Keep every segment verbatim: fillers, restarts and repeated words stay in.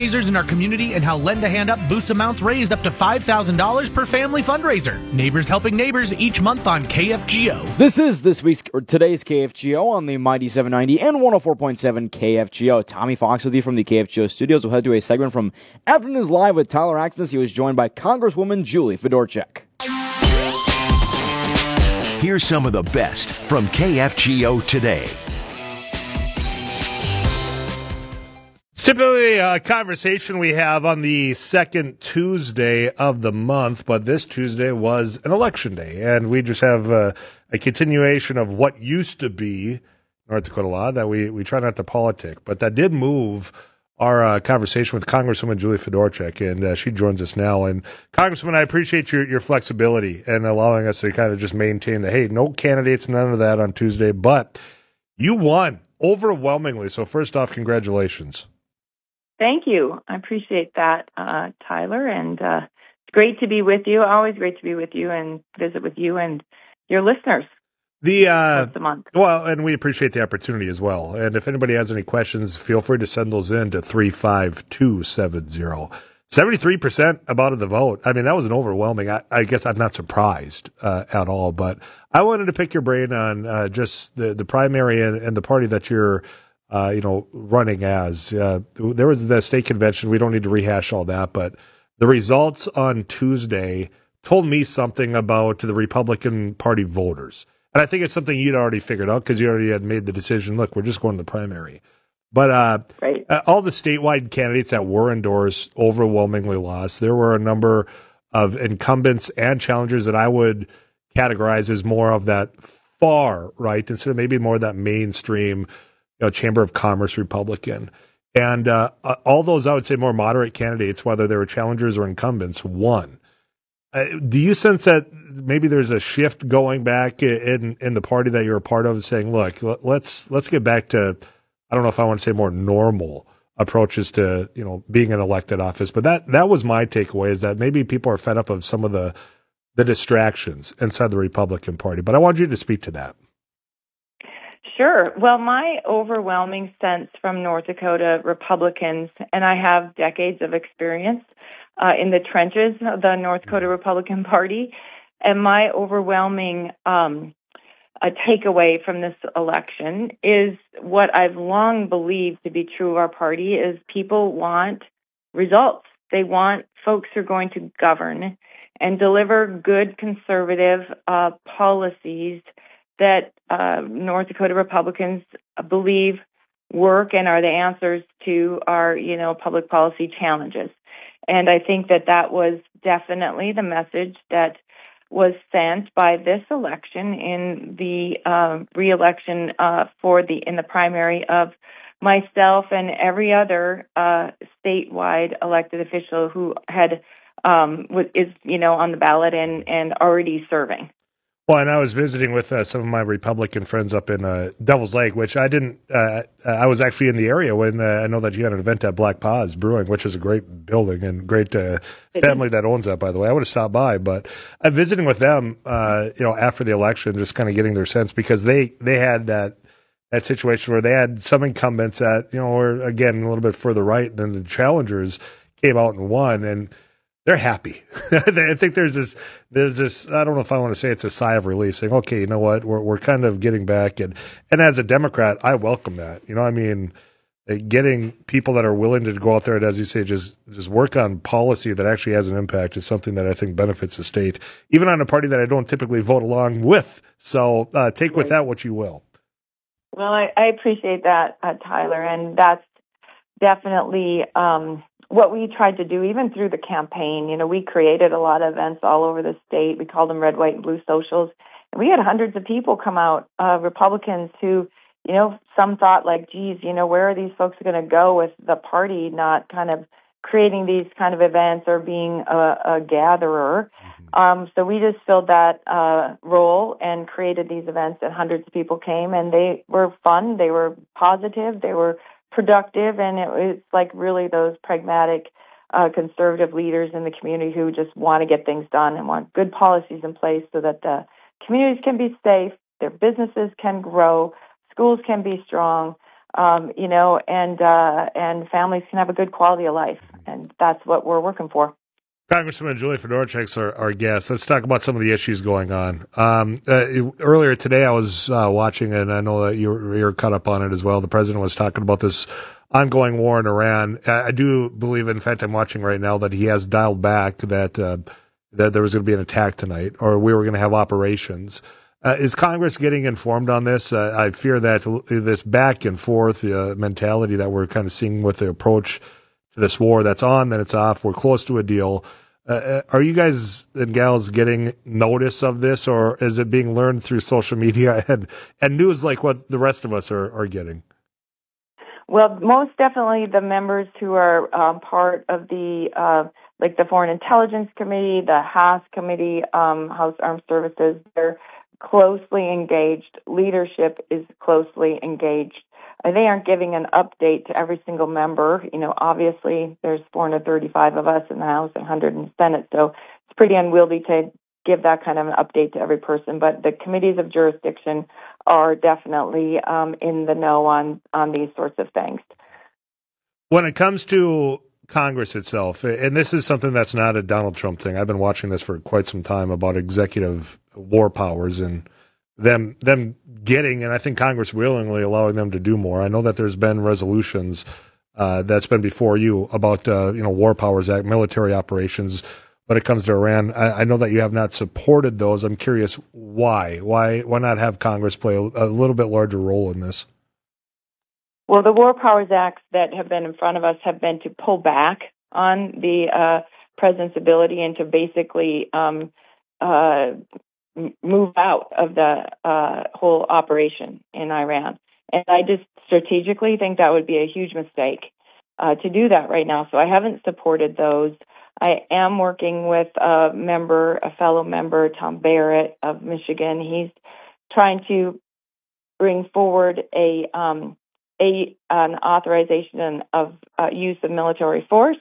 fundraisers in our community and how Lend a Hand Up boosts amounts raised up to five thousand dollars per family fundraiser. Neighbors helping neighbors each month on K F G O. This is this week's or today's K F G O on the Mighty seven ninety and one oh four point seven K F G O. Tommy Fox with you from the K F G O studios. We'll head to a segment from Afternoons Live with Tyler Axness. He was joined by Congresswoman Julie Fedorchak. Here's some of the best from K F G O today. It's typically a conversation we have on the second Tuesday of the month, but this Tuesday was an election day, and we just have a, a continuation of what used to be North Dakota law that we, we try not to politic, but that did move our uh, conversation with Congresswoman Julie Fedorchak, and uh, she joins us now. And Congresswoman, I appreciate your, your flexibility and allowing us to kind of just maintain the, hey, no candidates, none of that on Tuesday, but you won overwhelmingly. So first off, congratulations. Thank you. I appreciate that, uh, Tyler, and uh, it's great to be with you. Always great to be with you and visit with you and your listeners. The uh, once a month. Well, and we appreciate the opportunity as well. And if anybody has any questions, feel free to send those in to three five two seven zero. seventy-three percent about of the vote. I mean, that was an overwhelming. I, I guess I'm not surprised uh, at all. But I wanted to pick your brain on uh, just the, the primary and, and the party that you're Uh, you know, running as. Uh, there was the state convention. We don't need to rehash all that, but the results on Tuesday told me something about the Republican Party voters. And I think it's something you'd already figured out because you already had made the decision, look, we're just going to the primary. But uh, right. uh, all the statewide candidates that were endorsed overwhelmingly lost. There were a number of incumbents and challengers that I would categorize as more of that far right instead of maybe more of that mainstream You know, Chamber of Commerce Republican. And uh, all those, I would say, more moderate candidates, whether they were challengers or incumbents, won. Uh, do you sense that maybe there's a shift going back in in the party that you're a part of, saying, look, let's let's get back to, I don't know if I want to say more normal approaches to, you know, being in elected office, but that that was my takeaway, is that maybe people are fed up of some of the the distractions inside the Republican Party. But I want you to speak to that. Sure. Well, my overwhelming sense from North Dakota Republicans, and I have decades of experience uh, in the trenches of the North Dakota Republican Party, and my overwhelming um, uh, takeaway from this election is what I've long believed to be true of our party is people want results. They want folks who are going to govern and deliver good conservative uh, policies that uh, North Dakota Republicans believe work and are the answers to our, you know, public policy challenges. And I think that that was definitely the message that was sent by this election in the uh, re-election uh, for the in the primary of myself and every other uh, statewide elected official who had um, is you know on the ballot and and already serving. Well, and I was visiting with uh, some of my Republican friends up in uh, Devil's Lake, which I didn't. Uh, I was actually in the area when uh, I know that you had an event at Black Paws Brewing, which is a great building and great uh, family that owns that, by the way. I would have stopped by, but I'm visiting with them, uh, you know, after the election, just kind of getting their sense because they they had that that situation where they had some incumbents that you know were again a little bit further right than the challengers came out and won and. They're happy. I think there's this, there's this, I don't know if I want to say it's a sigh of relief saying, okay, you know what, we're, we're kind of getting back. And, and as a Democrat, I welcome that. You know, I mean, getting people that are willing to go out there and, as you say, just, just work on policy that actually has an impact is something that I think benefits the state, even on a party that I don't typically vote along with. So uh, take with that what you will. Well, I, I appreciate that, uh, Tyler. And that's definitely, um, what we tried to do, even through the campaign. You know, we created a lot of events all over the state. We called them red, white, and blue socials. And we had hundreds of people come out, uh, Republicans who, you know, some thought like, geez, you know, where are these folks going to go with the party not kind of creating these kind of events or being a, a gatherer? Mm-hmm. Um, so we just filled that uh, role and created these events, and hundreds of people came, and they were fun. They were positive. They were productive, and it was like really those pragmatic, uh, conservative leaders in the community who just want to get things done and want good policies in place so that the communities can be safe, their businesses can grow, schools can be strong, um, you know, and uh, and families can have a good quality of life, and that's what we're working for. Congresswoman Julie Fedorchak's our, our guest. Let's talk about some of the issues going on. Um, uh, earlier today, I was uh, watching, and I know that you're, you're caught up on it as well. The president was talking about this ongoing war in Iran. I, I do believe, in fact, I'm watching right now that he has dialed back that uh, that there was going to be an attack tonight, or we were going to have operations. Uh, is Congress getting informed on this? Uh, I fear that this back and forth uh, mentality that we're kind of seeing with the approach to this war, that's on, then it's off, we're close to a deal. Uh, are you guys and gals getting notice of this, or is it being learned through social media and, and news like what the rest of us are, are getting? Well, most definitely the members who are um, part of the, uh, like the Foreign Intelligence Committee, the H A S Committee, um, House Armed Services, they're closely engaged. Leadership is closely engaged. Uh, they aren't giving an update to every single member. You know, obviously there's four hundred thirty-five of us in the House and one hundred in the Senate, so it's pretty unwieldy to give that kind of an update to every person. But the committees of jurisdiction are definitely um, in the know on, on these sorts of things. When it comes to Congress itself, and this is something that's not a Donald Trump thing, I've been watching this for quite some time about executive war powers and them them getting, and I think Congress willingly allowing them to do more. I know that there's been resolutions uh, that's been before you about uh, you know War Powers Act, military operations. When it comes to Iran, I, I know that you have not supported those. I'm curious why. Why why not have Congress play a, a little bit larger role in this? Well, the War Powers Acts that have been in front of us have been to pull back on the uh, president's ability and to basically um, uh, move out of the uh, whole operation in Iran. And I just strategically think that would be a huge mistake uh, to do that right now. So I haven't supported those. I am working with a member, a fellow member, Tom Barrett of Michigan. He's trying to bring forward a, um, a an authorization of uh, use of military force.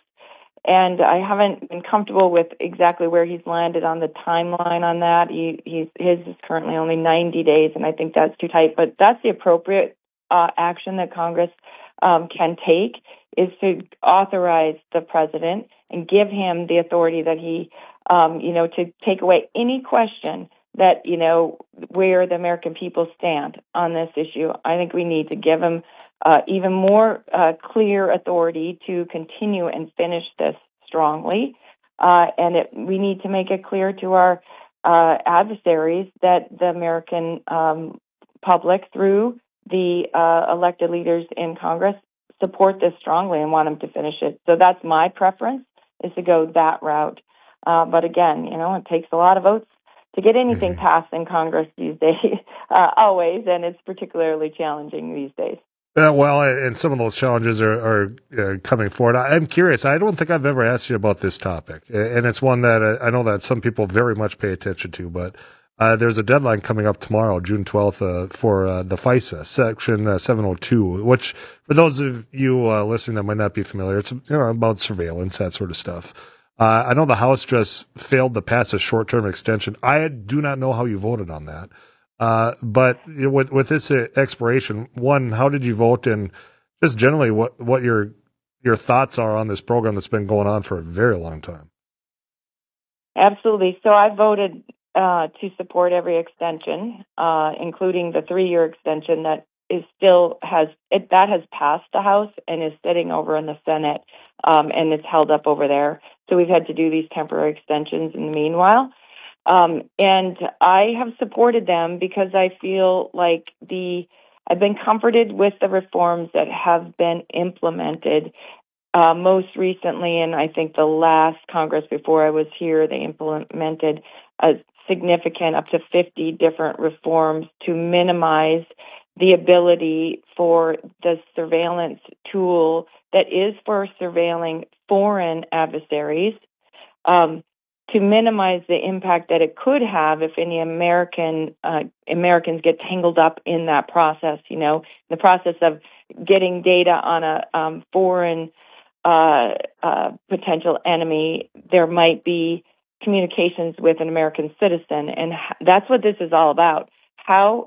And I haven't been comfortable with exactly where he's landed on the timeline on that. He, he's, his is currently only ninety days, and I think that's too tight. But that's the appropriate uh, action that Congress um, can take, is to authorize the president and give him the authority that he, um, you know, to take away any question that, you know, where the American people stand on this issue. I think we need to give him Uh, even more uh, clear authority to continue and finish this strongly. Uh, and it, we need to make it clear to our uh, adversaries that the American um, public, through the uh, elected leaders in Congress, support this strongly and want them to finish it. So that's my preference, is to go that route. Uh, but again, you know, it takes a lot of votes to get anything passed in Congress these days, uh, always, and it's particularly challenging these days. Uh, well, and some of those challenges are, are uh, coming forward. I, I'm curious. I don't think I've ever asked you about this topic, and it's one that uh, I know that some people very much pay attention to. But uh, there's a deadline coming up tomorrow, June twelfth, uh, for uh, the FISA, Section uh, seven oh two, which, for those of you uh, listening that might not be familiar, it's you know about surveillance, that sort of stuff. Uh, I know the House just failed to pass a short-term extension. I do not know how you voted on that. Uh, but you know, with, with this uh, expiration, one, how did you vote, and just generally what, what your your thoughts are on this program that's been going on for a very long time? Absolutely. So I voted uh, to support every extension, uh, including the three-year extension that is still has it that has passed the House and is sitting over in the Senate, um, and it's held up over there. So we've had to do these temporary extensions in the meanwhile. Um, and I have supported them because I feel like the I've been comforted with the reforms that have been implemented. Uh, most recently, and I think the last Congress before I was here, they implemented a significant, up to fifty different reforms to minimize the ability for the surveillance tool that is for surveilling foreign adversaries, um, to minimize the impact that it could have if any American uh, Americans get tangled up in that process. You know, the process of getting data on a um, foreign uh, uh, potential enemy, there might be communications with an American citizen, and that's what this is all about. How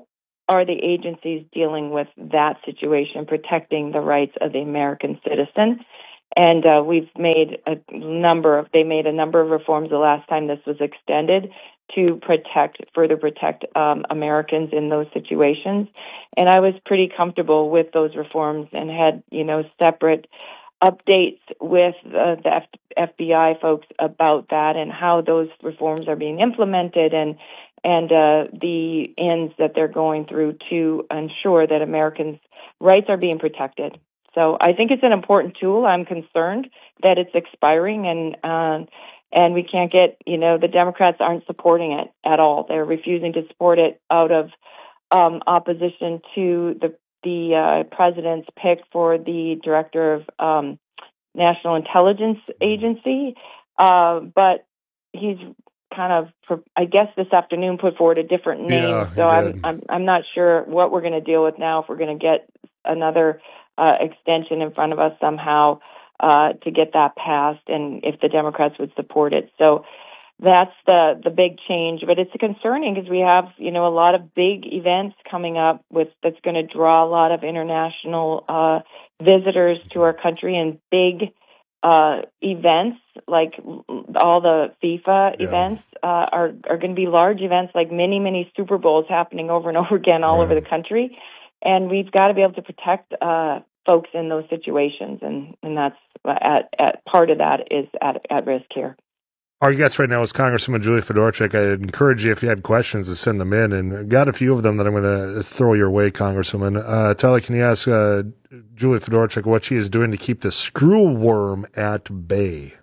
are the agencies dealing with that situation, protecting the rights of the American citizen. And uh, we've made a number of, they made a number of reforms the last time this was extended to protect, further protect um, Americans in those situations. And I was pretty comfortable with those reforms and had, you know, separate updates with uh, the F- F B I folks about that and how those reforms are being implemented and and uh, the ends that they're going through to ensure that Americans' rights are being protected. So I think it's an important tool. I'm concerned that it's expiring and uh, and we can't get, you know, the Democrats aren't supporting it at all. They're refusing to support it out of um, opposition to the the uh, president's pick for the director of um, National Intelligence Agency. Uh, but he's kind of, I guess this afternoon put forward a different name. Yeah, so I'm, I'm I'm not sure what we're going to deal with now if we're going to get another uh, extension in front of us somehow uh, to get that passed and if the Democrats would support it. So that's the, the big change. But it's concerning because we have, you know, a lot of big events coming up with that's going to draw a lot of international uh, visitors to our country and big uh, events like all the FIFA yeah. events uh, are, are going to be large events like many, many Super Bowls happening over and over again all right. over the country. And we've got to be able to protect uh, folks in those situations. And, and that's at, at part of that is at, at risk here. Our guest right now is Congresswoman Julie Fedorchak. I'd encourage you, if you had questions, to send them in. And got a few of them that I'm going to throw your way, Congresswoman. Uh, Tyler, can you ask uh, Julie Fedorchak what she is doing to keep the screwworm at bay?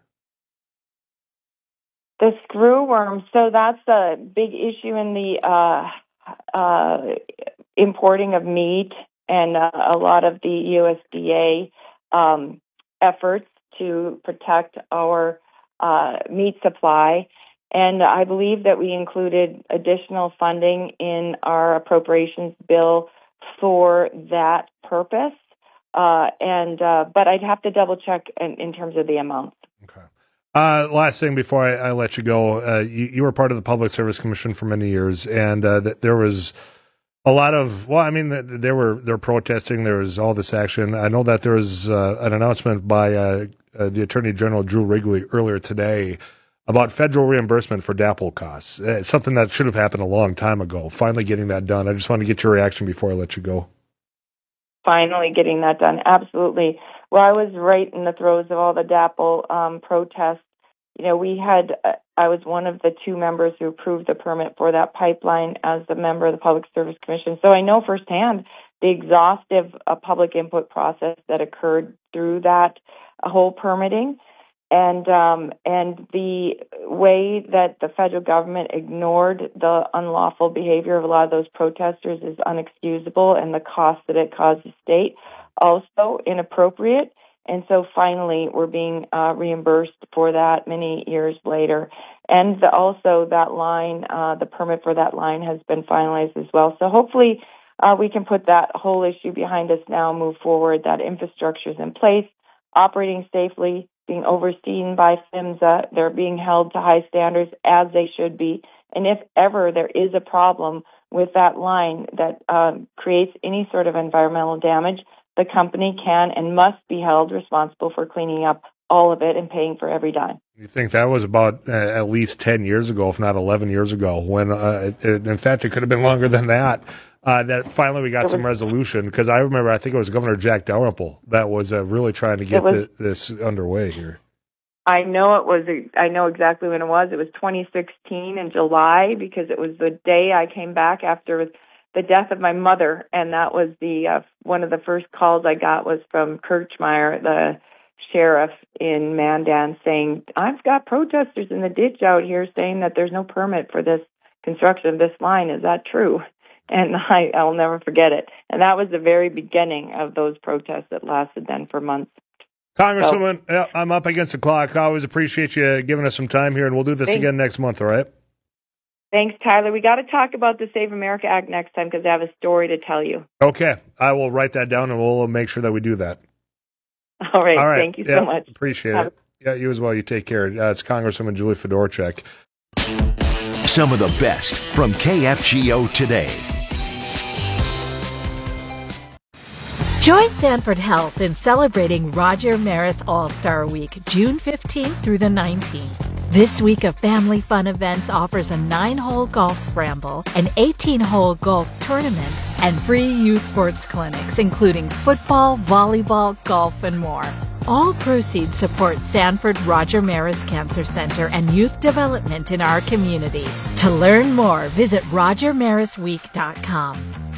The screwworm. So that's a big issue in the uh, uh, importing of meat and uh, a lot of the U S D A um, efforts to protect our Uh, meat supply, and I believe that we included additional funding in our appropriations bill for that purpose. Uh, and uh, but I'd have to double check in, in terms of the amounts. Okay. Uh, last thing before I, I let you go, uh, you, you were part of the Public Service Commission for many years, and uh, th- there was a lot of, well, I mean, there were they're protesting. There was all this action. I know that there was uh, an announcement by uh, uh, the Attorney General Drew Wrigley earlier today about federal reimbursement for DAPL costs. It's something that should have happened a long time ago. Finally getting that done. I just want to get your reaction before I let you go. Finally getting that done. Absolutely. Well, I was right in the throes of all the DAPL um, protests. You know, we had, uh, I was one of the two members who approved the permit for that pipeline as a member of the Public Service Commission. So I know firsthand the exhaustive uh, public input process that occurred through that uh, whole permitting. And um, and the way that the federal government ignored the unlawful behavior of a lot of those protesters is unexcusable, and the cost that it caused the state also inappropriate. And so finally, we're being uh, reimbursed for that many years later. And the, also that line, uh, the permit for that line has been finalized as well. So hopefully uh, we can put that whole issue behind us now, move forward, that infrastructure is in place, operating safely, being overseen by PHMSA. They're being held to high standards as they should be. And if ever there is a problem with that line that um, creates any sort of environmental damage, the company can and must be held responsible for cleaning up all of it and paying for every dime. You think that was about uh, at least ten years ago, if not eleven years ago, when, uh, it, in fact, it could have been longer than that, uh, that finally we got was, some resolution. Because I remember, I think it was Governor Jack Dalrymple that was uh, really trying to get was, the, this underway here. I know it was, I know exactly when it was. It was twenty sixteen in July, because it was the day I came back after the death of my mother, and that was the uh, one of the first calls I got was from Kirchmeier, the sheriff in Mandan, saying, I've got protesters in the ditch out here saying that there's no permit for this construction of this line. Is that true? And I, I'll never forget it. And that was the very beginning of those protests that lasted then for months. Congresswoman, so, yeah, I'm up against the clock. I always appreciate you giving us some time here, and we'll do this thanks. again next month, all right? Thanks, Tyler. We got to talk about the Save America Act next time because I have a story to tell you. Okay. I will write that down, and we'll make sure that we do that. All right. All right. Thank you yeah, so much. Appreciate have it. Yeah, you as well. You take care. Uh, it's Congresswoman Julie Fedorchak. Some of the best from K F G O today. Join Sanford Health in celebrating Roger Maris All-Star Week, June fifteenth through the nineteenth. This week of family fun events offers a nine-hole golf scramble, an eighteen-hole golf tournament, and free youth sports clinics, including football, volleyball, golf, and more. All proceeds support Sanford Roger Maris Cancer Center and youth development in our community. To learn more, visit roger maris week dot com.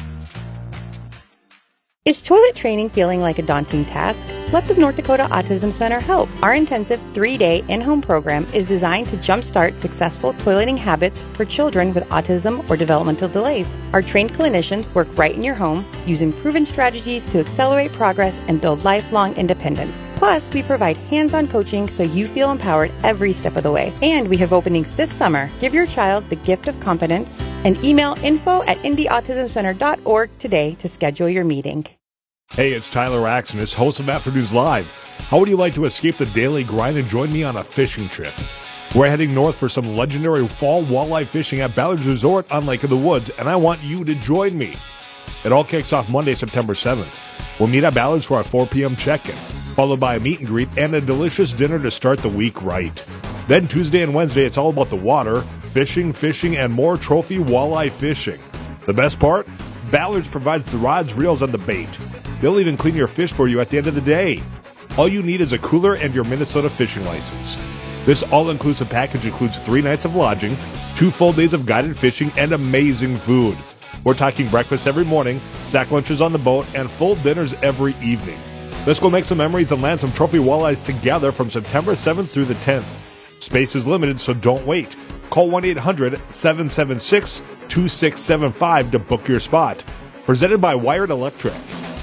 Is toilet training feeling like a daunting task? Let the North Dakota Autism Center help. Our intensive three-day in-home program is designed to jumpstart successful toileting habits for children with autism or developmental delays. Our trained clinicians work right in your home, using proven strategies to accelerate progress and build lifelong independence. Plus, we provide hands-on coaching so you feel empowered every step of the way. And we have openings this summer. Give your child the gift of confidence and email info at indie autism center dot org today to schedule your meeting. Hey, it's Tyler Axenis, host of Afternoons Live. How would you like to escape the daily grind and join me on a fishing trip? We're heading north for some legendary fall walleye fishing at Ballard's Resort on Lake of the Woods, and I want you to join me. It all kicks off Monday, September seventh. We'll meet at Ballard's for our four p.m. check-in, followed by a meet and greet and a delicious dinner to start the week right. Then Tuesday and Wednesday, it's all about the water, fishing, fishing, and more trophy walleye fishing. The best part? Ballard's provides the rods, reels, and the bait. They'll even clean your fish for you at the end of the day. All you need is a cooler and your Minnesota fishing license. This all-inclusive package includes three nights of lodging, two full days of guided fishing, and amazing food. We're talking breakfast every morning, sack lunches on the boat, and full dinners every evening. Let's go make some memories and land some trophy walleyes together from September seventh through the tenth. Space is limited, so don't wait. Call one eight hundred seven seven six two six seven five to book your spot. Presented by Wired Electric.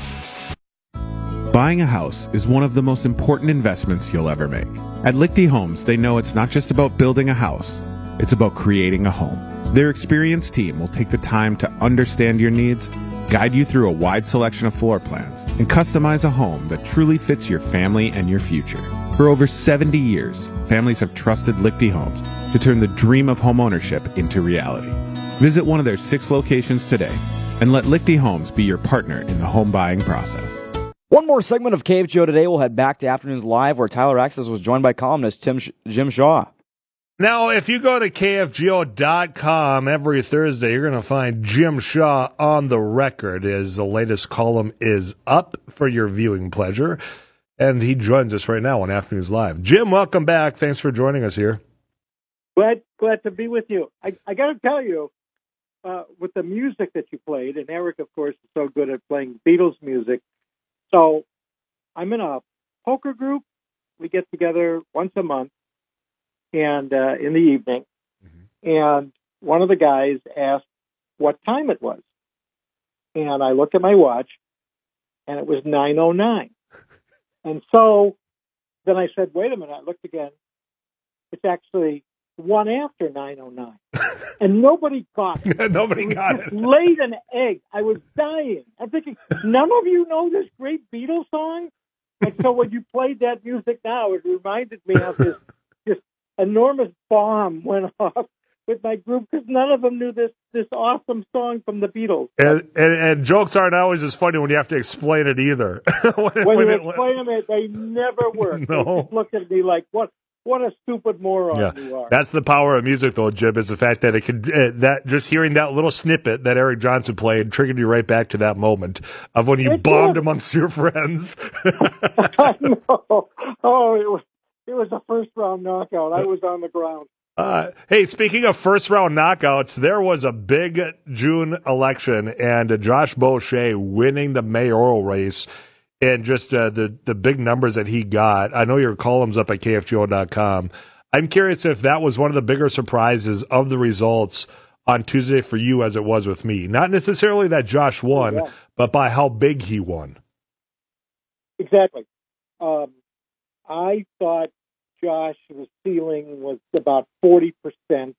Buying a house is one of the most important investments you'll ever make. At Lichty Homes, they know it's not just about building a house, it's about creating a home. Their experienced team will take the time to understand your needs, guide you through a wide selection of floor plans, and customize a home that truly fits your family and your future. For over seventy years, families have trusted Lichty Homes to turn the dream of homeownership into reality. Visit one of their six locations today and let Lichty Homes be your partner in the home buying process. One more segment of K F G O today. We'll head back to Afternoons Live, where Tyler Axis was joined by columnist Tim Sh- Jim Shaw. Now, if you go to K F G O dot com every Thursday, you're going to find Jim Shaw on the record. His latest column is up for your viewing pleasure, and he joins us right now on Afternoons Live. Jim, welcome back. Thanks for joining us here. Glad, glad to be with you. I, I got to tell you, uh, with the music that you played, and Eric, of course, is so good at playing Beatles music. So I'm in a poker group. We get together once a month and uh, in the evening. Mm-hmm. And one of the guys asked what time it was. And I looked at my watch, and it was nine oh nine. And so then I said, wait a minute. I looked again. It's actually one after nine oh nine. And nobody got it. Nobody it got just it. Laid an egg. I was dying. I'm thinking, none of you know this great Beatles song? And so when you played that music now, it reminded me of this, this enormous bomb went off with my group because none of them knew this this awesome song from the Beatles. And, and, and jokes aren't always as funny when you have to explain it either. when, when you it, explain them, it, they never work. No. They just look at me like, what? What a stupid moron yeah. you are. That's the power of music, though, Jim, is the fact that it could, uh, that just hearing that little snippet that Eric Johnson played triggered you right back to that moment of when you it bombed did. amongst your friends. I know. Oh, it was, it was a first round knockout. I was on the ground. Uh, hey, speaking of first round knockouts, there was a big June election and uh, Josh Beauchesne winning the mayoral race. And just uh, the, the big numbers that he got. I know your column's up at K F G O dot com. I'm curious if that was one of the bigger surprises of the results on Tuesday for you as it was with me. Not necessarily that Josh won, yeah. but by how big he won. Exactly. Um, I thought Josh's ceiling was about forty percent.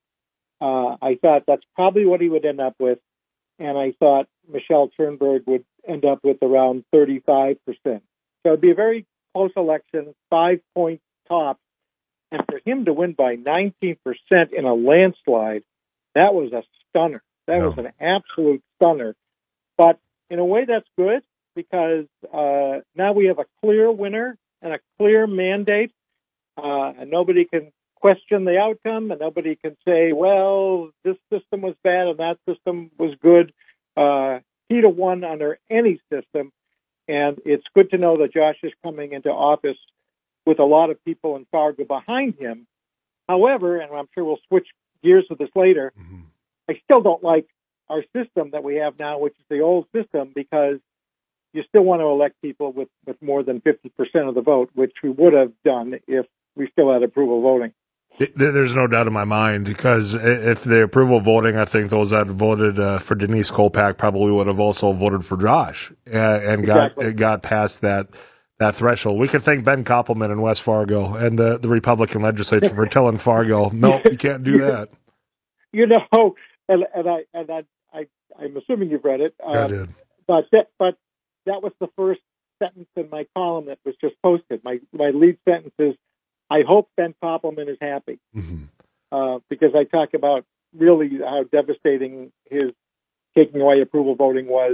Uh, I thought that's probably what he would end up with. And I thought Michelle Turnberg would end up with around thirty-five percent. So it'd be a very close election, five point top. And for him to win by nineteen percent in a landslide, that was a stunner. That no. was an absolute stunner. But in a way, that's good because uh, now we have a clear winner and a clear mandate, uh, and nobody can question the outcome, and nobody can say, well, this system was bad and that system was good. Uh, he'd have won under any system, and it's good to know that Josh is coming into office with a lot of people in Fargo behind him. However, and I'm sure we'll switch gears with this later, mm-hmm. I still don't like our system that we have now, which is the old system, because you still want to elect people with, with more than fifty percent of the vote, which we would have done if we still had approval voting. There's no doubt in my mind, because if the approval voting, I think those that voted uh, for Denise Kolpak probably would have also voted for Josh and, and exactly. got got past that that threshold. We could thank Ben Koppelman in West Fargo and the, the Republican legislature for telling Fargo, no, you can't do that. You know, and, and I and I, I I'm assuming you've read it. Um, I did. But that, but that was the first sentence in my column that was just posted. My my lead sentence is, I hope Ben Koppelman is happy, mm-hmm. uh, because I talk about really how devastating his taking away approval voting was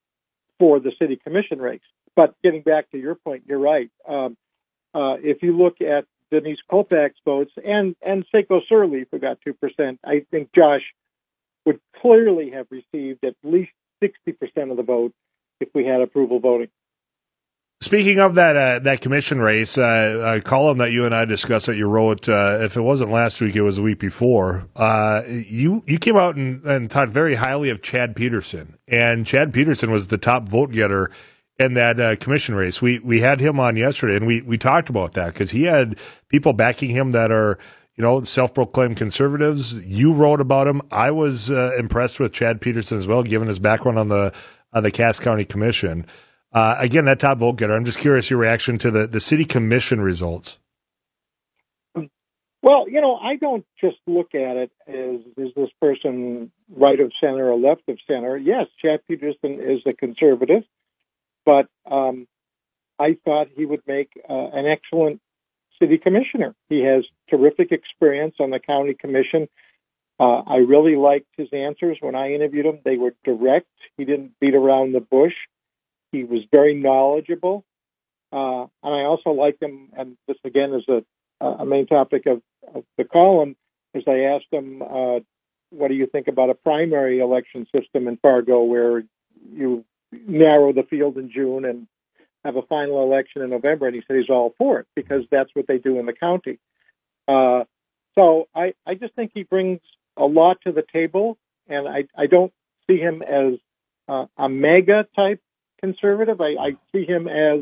for the city commission race. But getting back to your point, you're right. Um, uh, if you look at Denise Kolpak's votes and, and Seiko Sirleaf, who got two percent, I think Josh would clearly have received at least sixty percent of the vote if we had approval voting. Speaking of that uh, that commission race, uh, a column that you and I discussed that you wrote, uh, if it wasn't last week, it was the week before, uh, you you came out and, and talked very highly of Chad Peterson. And Chad Peterson was the top vote getter in that uh, commission race. We we had him on yesterday, and we, we talked about that because he had people backing him that are, you know, self-proclaimed conservatives. You wrote about him. I was uh, impressed with Chad Peterson as well, given his background on the on the Cass County Commission. Uh, again, that top vote getter. I'm just curious your reaction to the, the city commission results. Well, you know, I don't just look at it as, is this person right of center or left of center? Yes, Chad Peterson is a conservative, but um, I thought he would make uh, an excellent city commissioner. He has terrific experience on the county commission. Uh, I really liked his answers when I interviewed him. They were direct. He didn't beat around the bush. He was very knowledgeable, uh, and I also liked him, and this again is a, a main topic of, of the column, as I asked him, uh, what do you think about a primary election system in Fargo where you narrow the field in June and have a final election in November? And he said he's all for it because that's what they do in the county. Uh, so I, I just think he brings a lot to the table, and I, I don't see him as uh, a mega type conservative. I, I see him as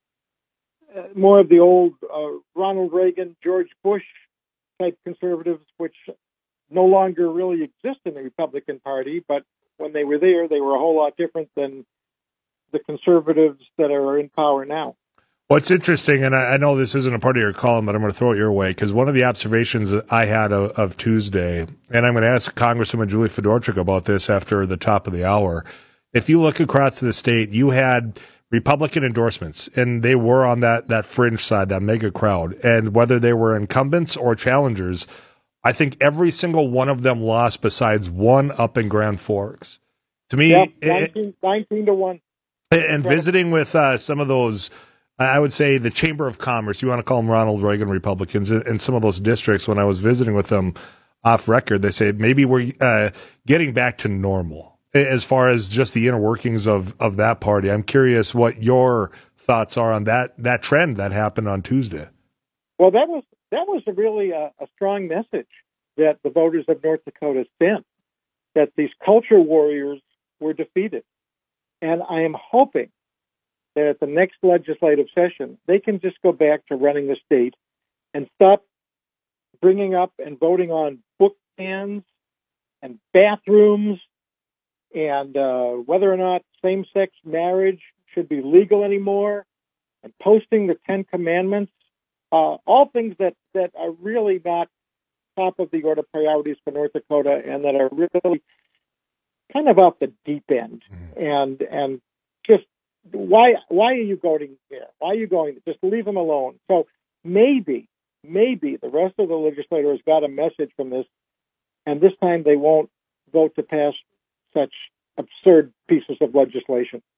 uh, more of the old uh, Ronald Reagan, George Bush type conservatives, which no longer really exist in the Republican Party. But when they were there, they were a whole lot different than the conservatives that are in power now. What's interesting, and I, I know this isn't a part of your column, but I'm going to throw it your way, because one of the observations that I had of, of Tuesday, and I'm going to ask Congresswoman Julie Fedorchuk about this after the top of the hour. If you look across the state, you had Republican endorsements, and they were on that, that fringe side, that mega crowd. And whether they were incumbents or challengers, I think every single one of them lost besides one up in Grand Forks. To me, yep, nineteen, it, nineteen to one. And visiting with uh, some of those, I would say the Chamber of Commerce, you want to call them Ronald Reagan Republicans, in some of those districts, when I was visiting with them off record, they say maybe we're uh, getting back to normal. As far as just the inner workings of, of that party, I'm curious what your thoughts are on that, that trend that happened on Tuesday. Well, that was that was a really a, a strong message that the voters of North Dakota sent, that these culture warriors were defeated. And I am hoping that at the next legislative session, they can just go back to running the state and stop bringing up and voting on book bans and bathrooms and uh, whether or not same-sex marriage should be legal anymore, and posting the Ten Commandments, uh, all things that, that are really not top of the order priorities for North Dakota and that are really kind of off the deep end. Mm-hmm. And and just why why are you going there? Why are you going? Just leave them alone. So maybe, maybe the rest of the legislators got a message from this, and this time they won't vote to pass such absurd pieces of legislation.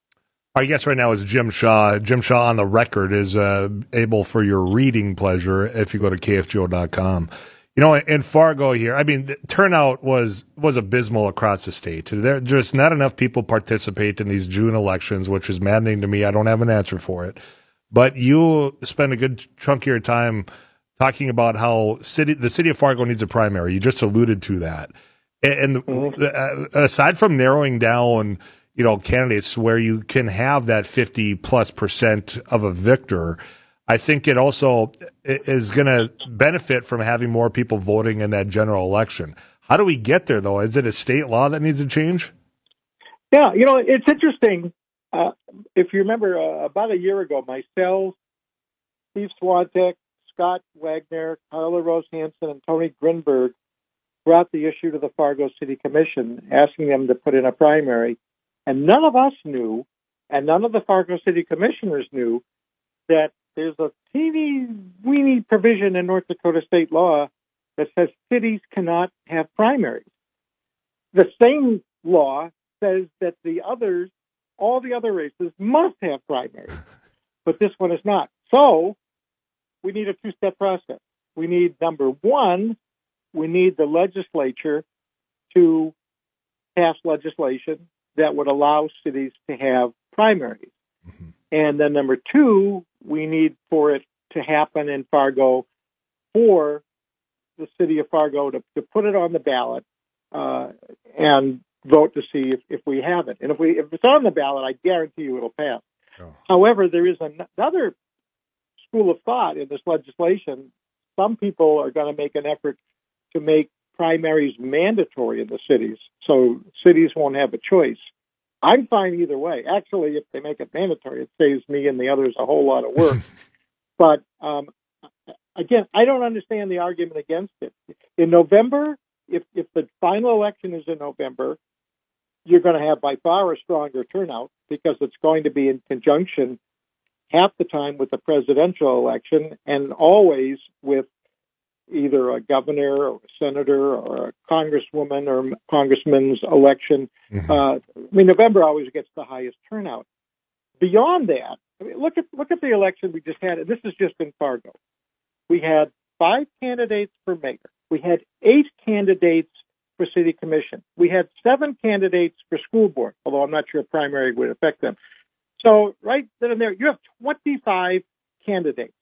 Our guest right now is Jim Shaw. Jim Shaw on the record is uh, able for your reading pleasure if you go to K F G O dot com. You know, in Fargo here, I mean, the turnout was was abysmal across the state. There just not enough people participate in these June elections, which is maddening to me. I don't have an answer for it. But you spend a good chunk of your time talking about how city the city of Fargo needs a primary. You just alluded to that. And, and mm-hmm. aside from narrowing down, you know, candidates where you can have that fifty plus percent of a victor, I think it also is going to benefit from having more people voting in that general election. How do we get there, though? Is it a state law that needs to change? Yeah, you know, it's interesting. Uh, if you remember, uh, about a year ago, myself, Steve Swantek, Scott Wagner, Carla Rose Hansen, and Tony Grinberg brought the issue to the Fargo City Commission, asking them to put in a primary. And none of us knew, and none of the Fargo City Commissioners knew, that there's a teeny weeny provision in North Dakota state law that says cities cannot have primaries. The same law says that the others, all the other races, must have primaries, but this one is not. So we need a two-step process. We need, number one, we need the legislature to pass legislation that would allow cities to have primaries. Mm-hmm. And then number two, we need for it to happen in Fargo for the city of Fargo to, to put it on the ballot uh, and vote to see if, if we have it. And if we if it's on the ballot, I guarantee you it'll pass. Oh. However, there is another school of thought in this legislation. Some people are going to make an effort to make primaries mandatory in the cities, so cities won't have a choice. I'm fine either way. Actually, if they make it mandatory, it saves me and the others a whole lot of work. But um, again, I don't understand the argument against it. In November, if, if the final election is in November, you're going to have by far a stronger turnout because it's going to be in conjunction half the time with the presidential election and always with either a governor or a senator or a congresswoman or congressman's election. Mm-hmm. Uh, I mean, November always gets the highest turnout. Beyond that, I mean, look at look at the election we just had. And this is just in Fargo. We had five candidates for mayor. We had eight candidates for city commission. We had seven candidates for school board, although I'm not sure a primary would affect them. So right then and there, you have twenty-five candidates.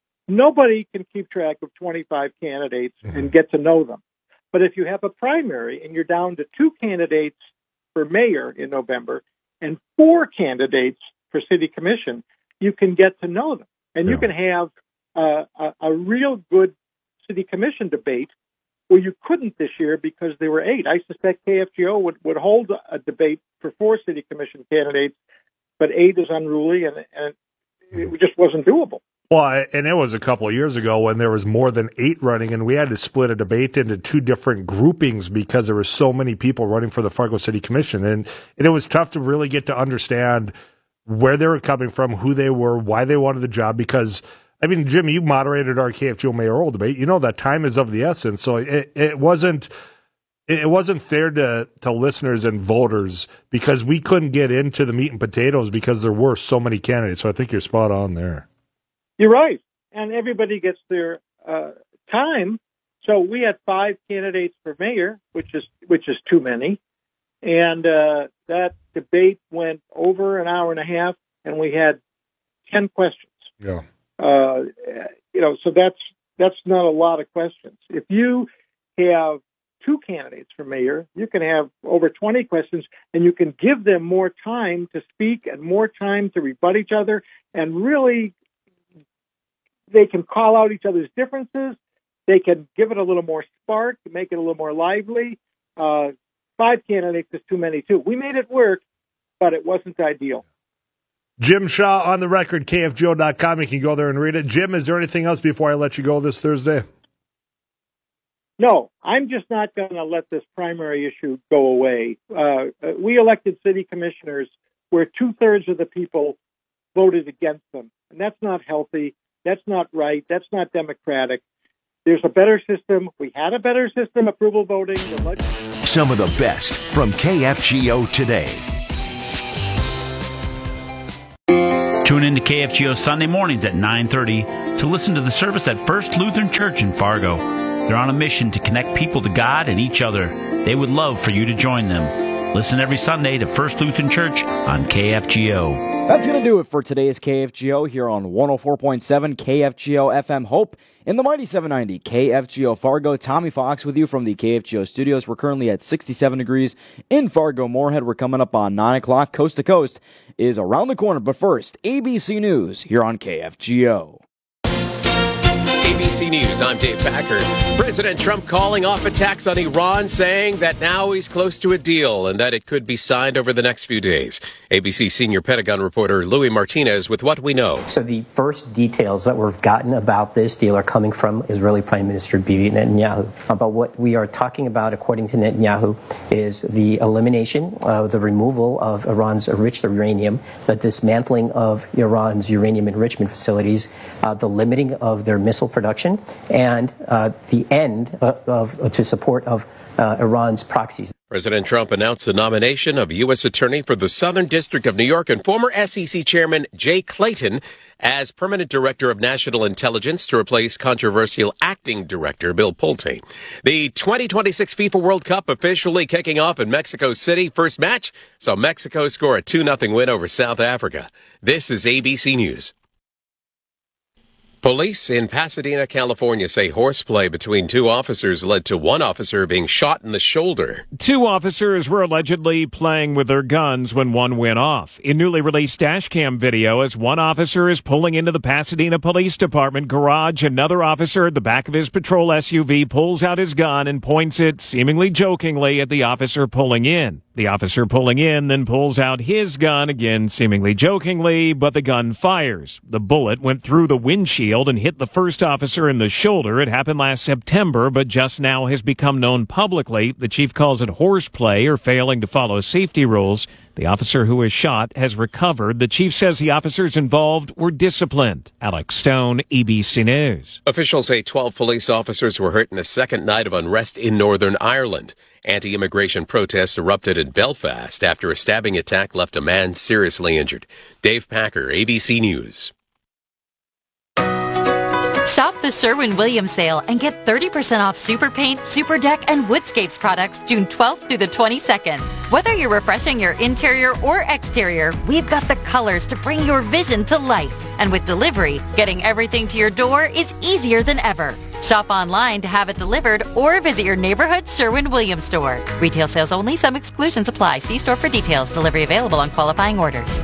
Nobody can keep track of twenty-five candidates mm-hmm. and get to know them. But if you have a primary and you're down to two candidates for mayor in November and four candidates for city commission, you can get to know them. And yeah. you can have uh, a, a real good city commission debate where you couldn't this year because there were eight. I suspect K F G O would, would hold a debate for four city commission candidates, but eight is unruly and, and it just wasn't doable. Well, and it was a couple of years ago when there was more than eight running, and we had to split a debate into two different groupings because there were so many people running for the Fargo City Commission. And, and it was tough to really get to understand where they were coming from, who they were, why they wanted the job. Because, I mean, Jim, you moderated our K F G O mayoral debate. You know that time is of the essence. So it, it wasn't it wasn't fair to, to listeners and voters because we couldn't get into the meat and potatoes because there were so many candidates. So I think you're spot on there. You're right. And everybody gets their uh, time. So we had five candidates for mayor, which is which is too many. And uh, that debate went over an hour and a half, and we had ten questions. Yeah. Uh, you know, so that's that's not a lot of questions. If you have two candidates for mayor, you can have over twenty questions, and you can give them more time to speak and more time to rebut each other, and really they can call out each other's differences. They can give it a little more spark, make it a little more lively. Uh, five candidates is too many, too. We made it work, but it wasn't ideal. Jim Shaw on the record, K F G O dot com. You can go there and read it. Jim, is there anything else before I let you go this Thursday? No, I'm just not going to let this primary issue go away. Uh, we elected city commissioners where two-thirds of the people voted against them, and that's not healthy. That's not right. That's not democratic. There's a better system. We had a better system, approval voting. The Some of the best from K F G O today. Tune in to K F G O Sunday mornings at nine thirty to listen to the service at First Lutheran Church in Fargo. They're on a mission to connect people to God and each other. They would love for you to join them. Listen every Sunday to First Lutheran Church on K F G O. That's going to do it for today's K F G O here on one oh four point seven K F G O F M Hope in the mighty seven ninety K F G O Fargo. Tommy Fox with you from the K F G O studios. We're currently at sixty-seven degrees in Fargo Moorhead. We're coming up on nine o'clock. Coast to Coast is around the corner. But first, A B C News here on K F G O. A B C News, I'm Dave Packer. President Trump calling off attacks on Iran, saying that now he's close to a deal and that it could be signed over the next few days. A B C senior Pentagon reporter Louis Martinez with what we know. So the first details that we've gotten about this deal are coming from Israeli Prime Minister Bibi Netanyahu. But what we are talking about, according to Netanyahu, is the elimination, uh, the removal of Iran's enriched uranium, the dismantling of Iran's uranium enrichment facilities, uh, the limiting of their missile production, and uh, the end of, of to support of uh, Iran's proxies. President Trump announced the nomination of U S Attorney for the Southern District of New York and former S E C Chairman Jay Clayton as Permanent Director of National Intelligence to replace controversial Acting Director Bill Pulte. The twenty twenty-six FIFA World Cup officially kicking off in Mexico City. First match saw Mexico score a two nothing win over South Africa. This is A B C News. Police in Pasadena, California say horseplay between two officers led to one officer being shot in the shoulder. Two officers were allegedly playing with their guns when one went off. In newly released dashcam video, as one officer is pulling into the Pasadena Police Department garage, another officer at the back of his patrol S U V pulls out his gun and points it, seemingly jokingly, at the officer pulling in. The officer pulling in then pulls out his gun, again seemingly jokingly, but the gun fires. The bullet went through the windshield and hit the first officer in the shoulder. It happened last September, but just now has become known publicly. The chief calls it horseplay or failing to follow safety rules. The officer who was shot has recovered. The chief says the officers involved were disciplined. Alex Stone, A B C News. Officials say twelve police officers were hurt in a second night of unrest in Northern Ireland. Anti-immigration protests erupted in Belfast after a stabbing attack left a man seriously injured. Dave Packer, A B C News. Shop the Sherwin-Williams sale and get thirty percent off Super Paint, Super Deck, and Woodscapes products June twelfth through the twenty-second. Whether you're refreshing your interior or exterior, we've got the colors to bring your vision to life. And with delivery, getting everything to your door is easier than ever. Shop online to have it delivered or visit your neighborhood Sherwin-Williams store. Retail sales only. Some exclusions apply. See store for details. Delivery available on qualifying orders.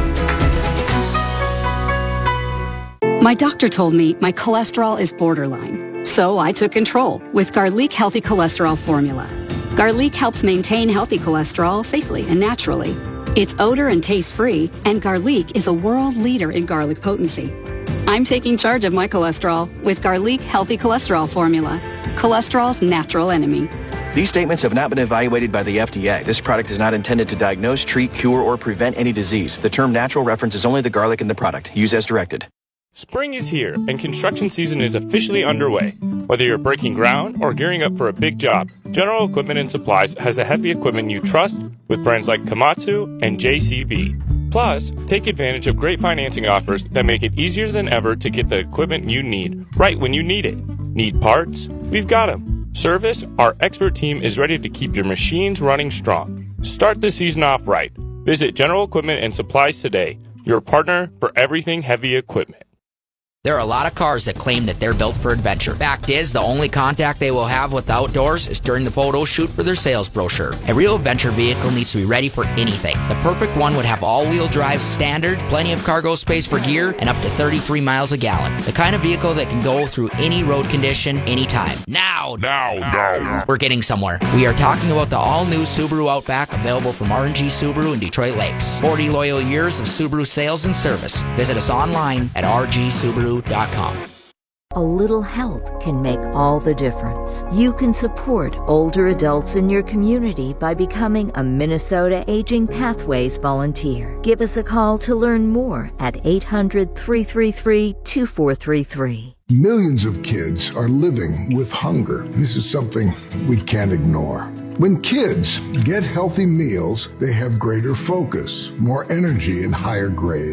My doctor told me my cholesterol is borderline, so I took control with Garlic Healthy Cholesterol Formula. Garlic helps maintain healthy cholesterol safely and naturally. It's odor and taste-free, and Garlic is a world leader in garlic potency. I'm taking charge of my cholesterol with Garlic Healthy Cholesterol Formula, cholesterol's natural enemy. These statements have not been evaluated by the F D A. This product is not intended to diagnose, treat, cure, or prevent any disease. The term natural references only the garlic in the product. Use as directed. Spring is here, and construction season is officially underway. Whether you're breaking ground or gearing up for a big job, General Equipment and Supplies has the heavy equipment you trust with brands like Komatsu and J C B. Plus, take advantage of great financing offers that make it easier than ever to get the equipment you need right when you need it. Need parts? We've got them. Service? Our expert team is ready to keep your machines running strong. Start the season off right. Visit General Equipment and Supplies today, your partner for everything heavy equipment. There are a lot of cars that claim that they're built for adventure. Fact is, the only contact they will have with the outdoors is during the photo shoot for their sales brochure. A real adventure vehicle needs to be ready for anything. The perfect one would have all-wheel drive standard, plenty of cargo space for gear, and up to thirty-three miles a gallon. The kind of vehicle that can go through any road condition, anytime. Now! Now! Now! We're getting somewhere. We are talking about the all-new Subaru Outback, available from R and G Subaru in Detroit Lakes. forty loyal years of Subaru sales and service. Visit us online at r g subaru dot com. A little help can make all the difference. You can support older adults in your community by becoming a Minnesota Aging Pathways volunteer. Give us a call to learn more at eight hundred, three three three, two four three three. Millions of kids are living with hunger. This is something we can't ignore. When kids get healthy meals, they have greater focus, more energy, and higher grades.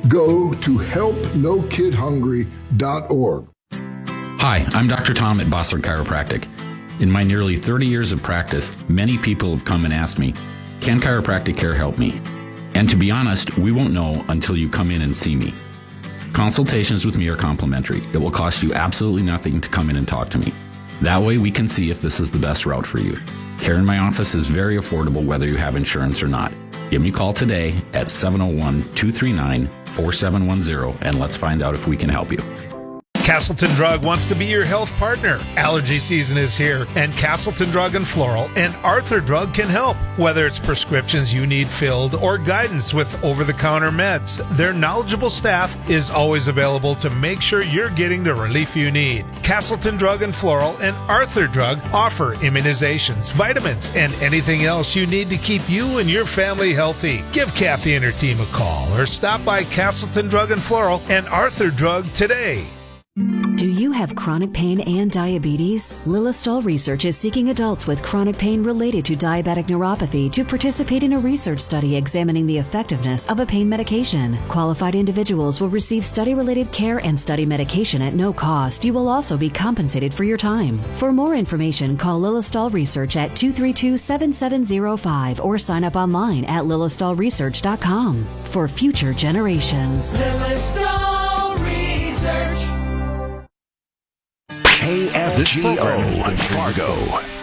Go to help no kid hungry dot org. Hi, I'm Doctor Tom at Bossard Chiropractic. In my nearly thirty years of practice, many people have come and asked me, can chiropractic care help me? And to be honest, we won't know until you come in and see me. Consultations with me are complimentary. It will cost you absolutely nothing to come in and talk to me. That way we can see if this is the best route for you. Care in my office is very affordable whether you have insurance or not. Give me a call today at seven oh one, two three nine, four seven one zero and let's find out if we can help you. Castleton Drug wants to be your health partner. Allergy season is here, and Castleton Drug and Floral and Arthur Drug can help. Whether it's prescriptions you need filled or guidance with over-the-counter meds, their knowledgeable staff is always available to make sure you're getting the relief you need. Castleton Drug and Floral and Arthur Drug offer immunizations, vitamins, and anything else you need to keep you and your family healthy. Give Kathy and her team a call or stop by Castleton Drug and Floral and Arthur Drug today. Do you have chronic pain and diabetes? Lilistol Research is seeking adults with chronic pain related to diabetic neuropathy to participate in a research study examining the effectiveness of a pain medication. Qualified individuals will receive study-related care and study medication at no cost. You will also be compensated for your time. For more information, call Lilistol Research at two three two, seven seven zero five or sign up online at lilistol research dot com for future generations. Lilistol Research. K F G O Fargo.